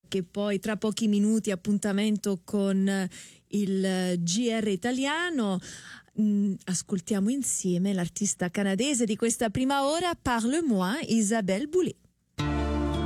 che poi tra pochi minuti appuntamento con il GR italiano. Ascoltiamo insieme l'artista canadese di questa prima ora, Parle-moi, Isabelle Boulay.